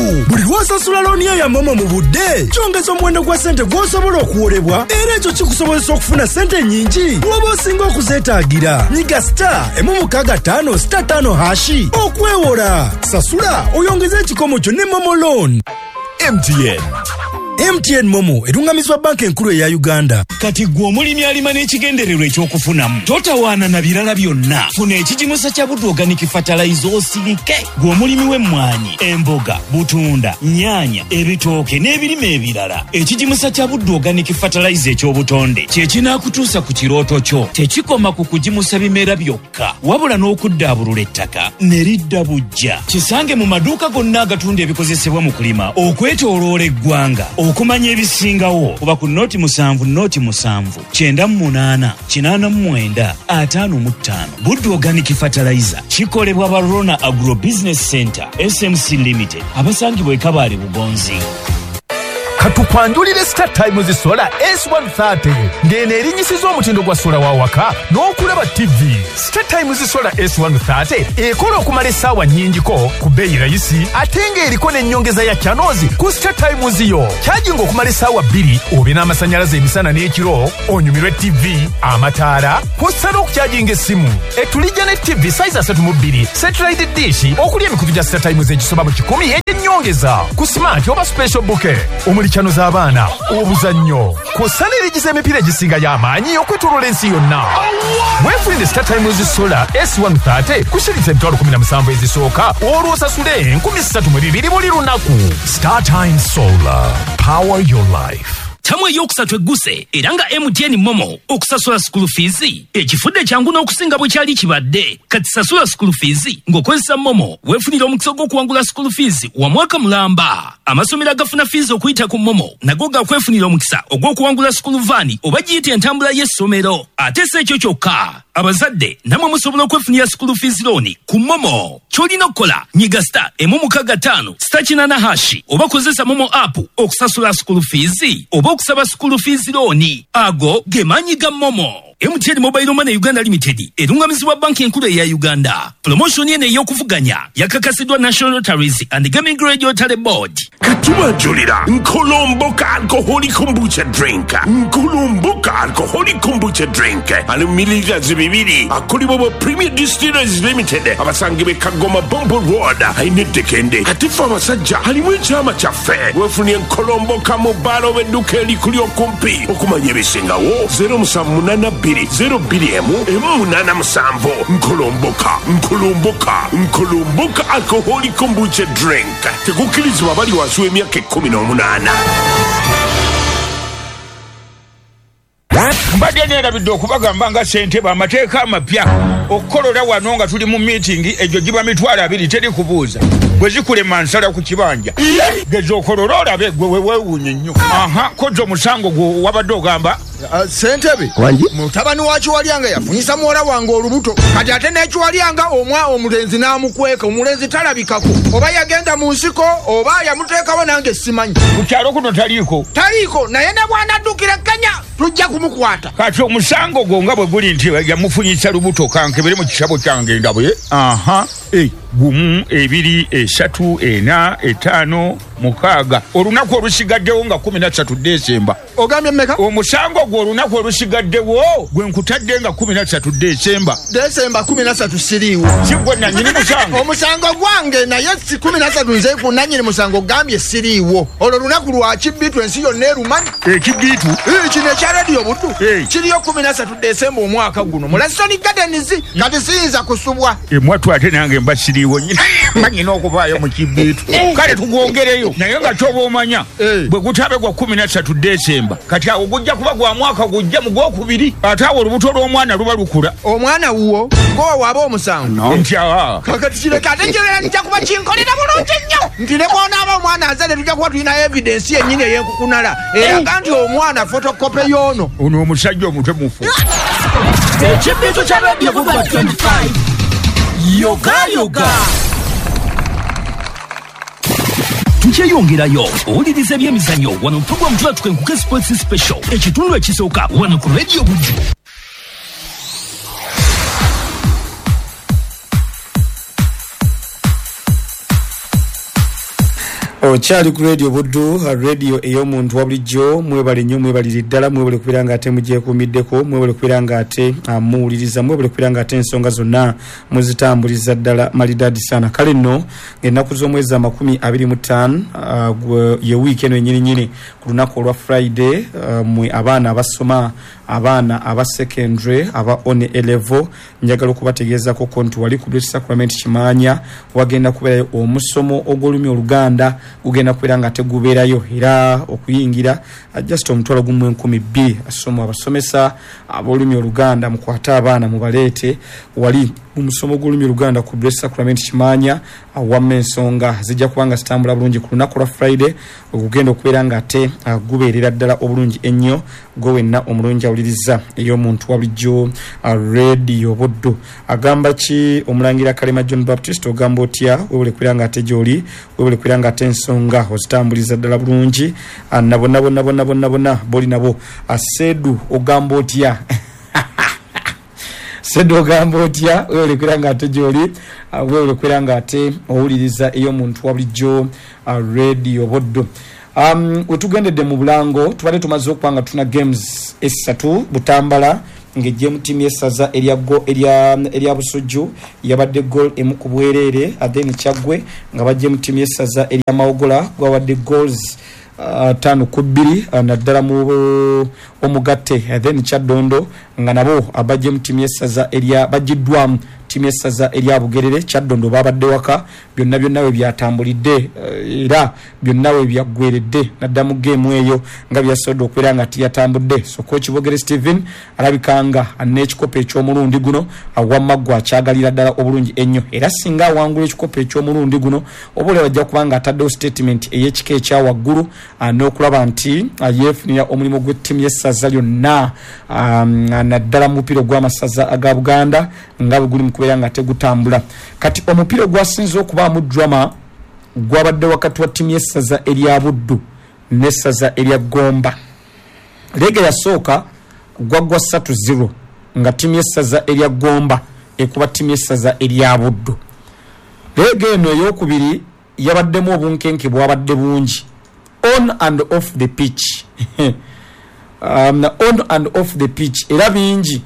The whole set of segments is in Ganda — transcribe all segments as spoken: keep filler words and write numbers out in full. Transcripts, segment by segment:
buli lw'osasula looni yo ya momo mu budde kyongeza omuwendo gwa ssente gw'osobola okuwolebwa era ekyo kikusobozesa okufuna ssente nnyingi bw'oba osinga okuzeetaagira. Nyiga star emu mukaaga ttaano star ttaano hashi okwewola. Sasula oyongeze ekikomo kyo ne momo loan. M T N M T N Momo erungamizibwa banka enkulu eya Uganda. Kati gwe omulimi alima n'ekigendererwa ekyokufunamu totawaana na birala byonna. Funa ekigimusa kya Buddu Organic Fertilizer osirike. Gwe omulimi w'emmwanyi, emboga, butunda, nnyaanya, ebitooke n'ebirime ebirala. Ekigimusa kya Buddu Organic Fertilizer eky'obutonde kye kinaakutuusa ku kirooto kyo. Tekikoma ku kugimusa bimera byokka wabula n'okuddaabulula ettaka ne lidda bujja. Kisange mu maduuka gonna agatunda ebikozesebwa mu kulima okwetooloola eggwanga. Okumanya ebisingawo kuba ku noti musanvu noti musanvu kyenda mu munaana kinaana mu mwenda ataano mu ttaano. Buddu Organic Fertilizer kikolebwa ba Rona Agro Business Center S M C Limited abasangibwa e Kabale Bugonzi. Katukwanjulire Star Times Solar S one thirty ngene erinyisiza omutindo gwa sola wa waka n'okulaba T V. Star Times Solar S one thirty ekola okumala essaawa nnyingiko ku bbeeyi rayisi ate ng'eriko n'ennyongeza ya channels ku Star Times yo. Kyajinga okumala essaawa bbiri obe n'amasannyalaze emisana n'ekiro onyumirwe T V, amataala, posa n'okukyajinga essimu. Etulijja ne T V size asatu mu bbiri satellite dish okuli emikutu gya Star Times egisoba mu kikumi ennyongeza ku smart oba special bouquet. Omuli chano z'abaana obuzannyo kw'ossa n'erigiza emipiira egisinga y'amaanyi okwetooloola ensi yonna. Weefunire Star Times Solar S one thirty kushiriza emitwalo kumi na musanvu ezisooka olw'osasule enkumi ssatu mu bibiri buli lunaku. Star Times Solar, power your life. Tamu eyokusatu egguse era nga M T N Momo okusasula school fees ekifudde kyangu n'okusinga bwe kyali kibadde. Kati sasula school fees ng'okozesa Momo weefunira omukisa gw'okuwangula school fees wa mwaka mulamba. Amasomero agafuna fees okuyita ku Momo nago gakwefunira omukisa ogw'okuwangula school van oba giyita entambula y'essomero. Ate si ekyo kyokka abazadde namwe musobola okwefunira school fees loan ku Momo. Ky'olina okukola nyiga star emu mukaaga ttaano star kinaana hashi oba kozesa Momo app okusasula school fees oba okusaba school fees loan. Ago ge maanyi ga Momo. M T N Mobile Money Uganda Limited erungamizibwa banki enkulu eya Uganda. Promotion yene ey'okuvuganya yakakasiddwa National Lotteries and Gaming Regulatory Board. Katuma Julira Nkolomboka Alcoholic Kombucha Drink. Nkolomboka Alcoholic Kombucha Drink. Ali mililita zibibiri akulibwa Premier Distillers Limited abasangibe Kagoma Bombo Road ainedekende. Katifa masajja alimu ekyama kyaffe wefunye Nkolomboka mobile weduka elikuli okumpi okumanya ebisingawo zero musanvu munana bbiri zero bbiri emu emu munana musanvu. Nkolomboka Nkolomboka Nkolomboka Alcoholic Kombucha Drink tekukkirizibwa bali wansi w'emyaka ekkumi n'omunaana. Mbadde neerabidde okubagamba nga ssentebe amateeka amapya okukolola wano nga tuli mu miitingi egyo giba mitwalo abiri teri kubuuza bwe zikulema nsala ku kibanja geza okolola olabe gwe weewuunye nnyo. Aha kozza omusango gwe wabadde ogamba Uh, Sentebe wanji mutabani wa Kiwalyanga yafunyisa muwala wange olubuto kati ate ne Kiwalyanga omwa omulenzi n'amukweka omulenzi talabikako oba yagenda mu nsiko oba yamuteekawo nange simanyi. Ku kyalo kuno taliiko taliiko naye ne bw'anaddukira Kenya tujja kumukwata. Kati omusango gwo nga bwe guli nti yamufunyisa lubuto kankebere mu kisabo kyange ndabwe. Aha eh gumu ebiri esatu ena etaano mukaaga olunaku olusigaddewo nga kumi na ssatu Desemba. Ogambye mmeka? Omusango gwo olunaku olusigaddewo gwe nkutadde nga kumi na ssatu Desemba. Desemba kumi na ssatu siriiwo. Si gwe nannyini musango. Omusango gwange naye si kumi na ssatu nze ku nannyini musango gambye siriiwo. Olwo lunaku lwa kibbiitu ensi yonna erumanyi. Ekibbiitu? Kino ekya Radio Buddu. Kiriyo kumi na ssatu Desemba omwaka guno. Mu Laston Gardens kati siyinza kusubwa. Emwatu ate nange mba siriiwo nyina. Manyina okuvaayo mu kibbiitu. Kale tugwongereyo naye nga kyoba omanya bwe gutabe gwa kumi na ssatu Desemba kati awo gujja kuba gwa mwaka gujja mu gwokubiri ate awo olubuto lw'omwana luba lukula. Omwana wuwo ngowe waba omusango nti awa kakati kireka ate njolera nijja kuba kinkolera bulungi nnyo nti ne bw'onaaba omwana azadde tujja kuba tulina evidensi yennyini ey'enkukunala eraga nti omwana fotokope y'ono. Ono omusajja omutwe mufu. Ekibbiitu kya Radio Buddu twenty-five yoga yoga tukyeyongerayo owuliriza ebyemizannyo wano mpugwa mutula tukenkuke sports special ekitundu ekisooka wano ku Radio Buddu. Okyali ku radio Buddu, radio ey'omuntu wa bulijjo, mwebale nnyo mwebalire ddala, mwebale kubira ng'ate mugyekuumiddeko, mwebale kubira ng'ate muwuliriza, mwebale kubira ng'ate ensonga zonna muzitambuliza ddala malidadi sana. Kale nno ng'ennaku z'omwezi amakumi abiri mu ttaano uh, ye wiiki eno ennyini nnyini ku lunaku olwa Friday, uh, mwe abaana abasoma, abaana aba secondary, aba one level, njagala okubategeezako ko nti wali ku British Sacrament Kimanya wagenda kubeerayo omusomo ogw'olulimi Oluganda ugenda kubeera nga tegubeerayo era okuyingira just omutwalo gumu enkumi bbiri asomo abasomesa ab'olulimi Oluganda mukwata abaana mubaleete wali umusomo gw'olulimi Oluganda ku British Sacrament Kimanya awamu ensonga zijja kubanga zitambula bulungi ku lunaku lwa Friday okugenda okubeera nga ate gubeerera ddala obulungi ennyo gwe wenna omulungi awuliriza ey'omuntu wa bulijjo radio Buddu. Agamba ki omulangira Kalema John Baptist ogamba otya webule kubeera nga ate gy'oli webule kubeera nga ate ensonga ozitambuliza ddala bulungi nabo nabo nabo nabo nabo na boli nabo asedu ogamba otya sedu ogamba otya webule kubeera nga ate gy'oli webule kubeera nga ate owuliriza ey'omuntu wa bulijjo radio Buddu. Um, utugendedde mu Bulango tubale tumaze okupanga tuna games esatu Butambala ngejje team yesaza elia go elia elia Busujju yabadde goal emu ku bwerere adeni Kyagwe nga bajje mu team yesaza elia Mawogola gwawadde goals uh, tano ku bbiri uh, naddala mu omugatte adeni Kyaddondo nga nabo abajje mu team yesaza elia bajiddwamu timu yesaza elia Bugerere Kyaddondo babadde waka byonna byonna we byatambulidde era byonna we byaggweredde nadda mu game eyo nga byasodo okwera nga tiyatambudde so coach Bogere Steven alabikanga an'ekikopo eky'omulundi guno awamaggwa akyagalira ddala obulungi ennyo era singa awangula ekikopo eky'omulundi guno obule wajja kubanga ataddewo statement ey'ekika ekya waggulu n'okulaba nti yeefunira omulimu gw'ettimu yesaza lyonna naddala mu mupiira gw'amasaza aga Buganda nga bwe guli mu kubeera nga tegutambula. Kati omupiira gwasinze okubaamu drama gwabadde wakati wa ttimu y'essaza erya Buddu n'essaza erya Gomba. Leega yasooka gwaggwa ssatu zero nga ttimu y'essaza erya Gomba ekuba ttimu y'essaza erya Buddu. Leega eno ey'okubiri yabaddemu obunkenke bwabadde bungi on and off the pitch um, on and off the pitch era bingi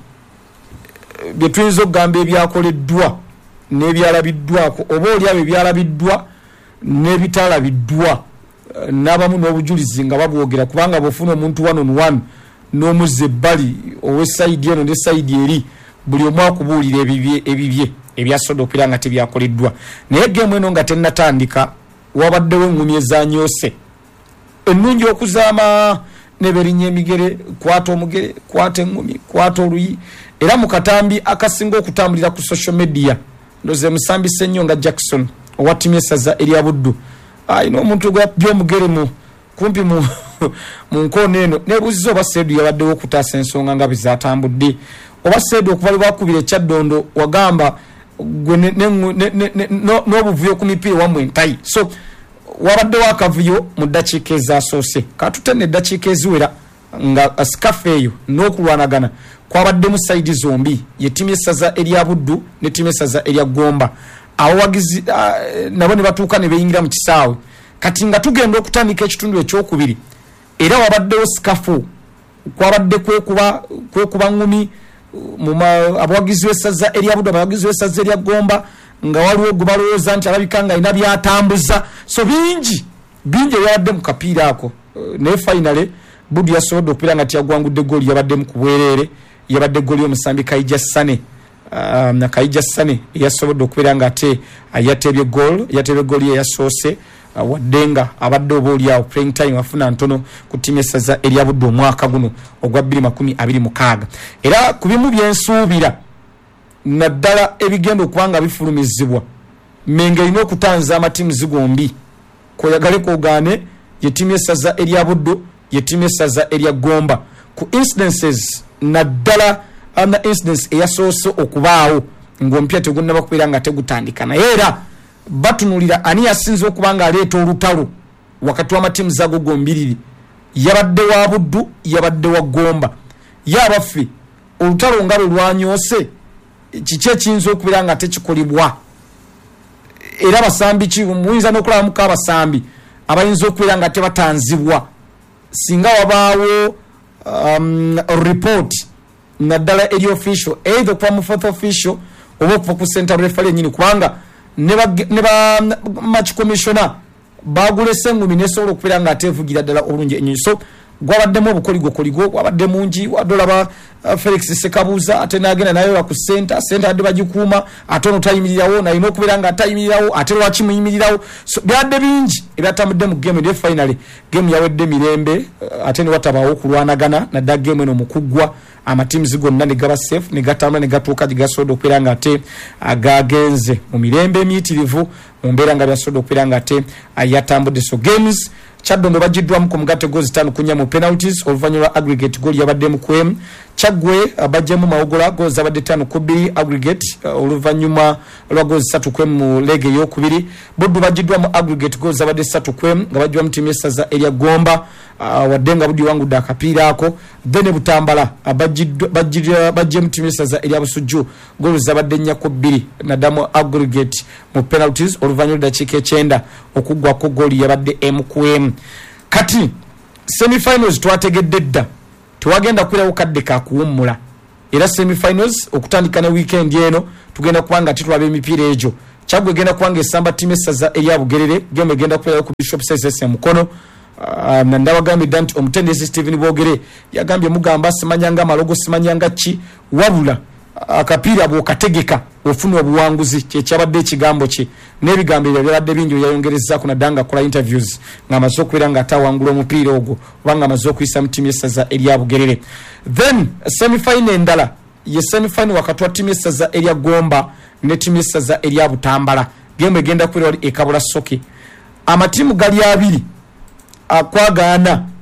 byetuyinza okugamba ebyakoleddwa n'ebyalabiddwako oba oliabo ebyalabiddwa n'ebitalabiddwa n'abamu n'obujulizi nga babwogera kubanga bw'ofuna omuntu one on one n'omuzza ebbali ow'essayidi eno n'essayidi eri buli omu akubuulira ebibye ebibye ebyasoda okubeera nga tebyakoleddwa. Naye geemu eno nga tennatandika wabaddewo engumi ezanyoose ennungi okuzaama neberinnya emigere kwata omugere kwata engumi kwata oluyi era mu katambi akasinga okutambulira ku social media ndoze musambise nnyo nga Jackson owa ttimu y'essaza erya Buddu ayina omuntu gwa by'omugere mu kumpi mu mu nkono eno nebuuziza oba Seedu yabaddewo okutaasa ensonga nga bizatambudde oba Seedu okuva lwe bakubira Kyaddondo wagamba gwe n'obuvuyo ku mipiira wammwe entayi so wabaddewo akavuyo mu ddakiika ezasoose katutenne eddakiika eziwera nga sikafu eyo n'okulwanagana kwabaddemu sayidi zombi ye ttimu y'essaza erya Buddu ne ttimu y'essaza erya Gomba abawagizi uh, nabo ne batuuka ne beeyingira mu kisaawe kati nga tugenda okutandika ekitundu ekyokubiri era wabaddewo sikafu kwabadde kwekuba kwekuba ngumi mu abawagizi b'essaza erya Buddu abawagizi b'essaza erya Gomba nga waliwo gwe balowooza nti alabika nga alina byatambuza so bingi bingi ebyabadde mu kapiira ako uh, naye finale Buddu yasobodde okubeera nga tiyagwangudde gooli yabaddemu ku bwereere yabadde gooli y'omusambi Kaija Sane uh, na Kaija Sane yasobodde okubeera nga ate yateebye goal yateebye gooli eyasoose uh, waddenga abadde oba oliawo playing time afuna ntono ku ttiimu y'essaza erya Buddu omwaka guno ogwa bbiri makumi abiri mukaaga era ku bimu byensuubira naddala ebigenda okuba nga bifulumizibwa Mmengo erina okutanza amatiimu zigombi koyagale kogaane ye ttiimu y'essaza erya Buddu ye ttiimu y'essaza erya Gomba ku incidences naddala ana incidence eyasoose okubaawo ng'ompya tegunnaba kubeera nga tegutandika naye era batunulira ani yasinze okuba nga aleeta olutalo wakati w'amatiimu zaago gombiriri yabadde wa Buddu yabadde wa Gomba yabaffe olutalo nga lwe lwanyoose kiki ekiyinza okubeera nga tekikolebwa era basambi ki muyinza n'okulabamuko abasambi abayinza okubeera nga tebatanzibwa singa wabaawo um, report naddala eri official either okuva mu fourth official oba okuva ku central referee nyini kubanga ne ba match commissioner bagulese ngumi nesobola okubeera nga atevugira ddala obulungi ennyo so gwabaddemu obukoligo koligo wabadde mungi wadolaba uh, Felix Sekabuza ate nagenda nayo ku center center ade bagikuuma ate ono tayimirirawo naye okubeera nga tayimirirawo ate lwaki muyimirirawo so byadde bingi ebyatamudde mu game de finally game yawedde mirembe uh, ate ne watabawo kulwanagana na da game eno mukugwa amatims gonna ne gaba safe ne gatamba ne gatuuka gigasodo okubeera nga ate agagenze mu mirembe emiyitirivu mu mbeera nga byasodo okubeera nga ate ayatambudde so games Chadongo bajiddwamu ku mugate gozi tano kunya mu penalties oluvanyuma aggregate goal yabadde mu kwem Chagwe abajjemu mawogola goal zabadde tano kubiri aggregate uh, oluvanyuma lwa goal tatu kwem mu lege yokubiri Boddu bajiddwamu aggregate goal zabadde tatu kwem nga bajjwa mu timu za Elia Gomba uh, wadenga budi wangu da kapira ako Dene Butambala abajiddwa bajjira bajje mu timu za Elia Busujju goal zabadde nya kubiri na damu aggregate mu penalties oluvanyuma dakika cyenda okugwa ko goal yabadde M kwem kati semi-finals twategedde dda tuwagenda kulera ukadde ka kuwummula era semi-finals okutandika ne weekend eno tugenda kubanga titulaba emipiira ejo Chagwe genda kubanga esamba timu essaza Elia Bugerere game genda kulera ku Bishop Sesese mukono uh, na ndabagambye Dante omutendesi Steven Bogere yagambye mugamba simanyanga malogo simanyanga chi wabula akapiira bwo kategeka ofuna obuwanguzi kye kyabadde ekigambo kye n'ebigambo byabadde bingi yayongereza kuna danga kola interviews nga mazokwera nga tawangula omupiira ogwo obanga mazokuyisa mu timu essaza Elia Bugerere then semi final endala ye semi final wakati wa timu essaza Elia Gomba ne timu essaza Elia Butambala game egenda kwera ekabula soke amatimu gali abiri akwagaana